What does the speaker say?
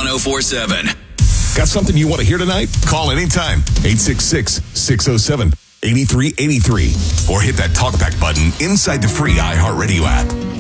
1047. Got something you want to hear tonight? Call anytime. 866-607-8383. Or hit that talkback button inside the free iHeartRadio app.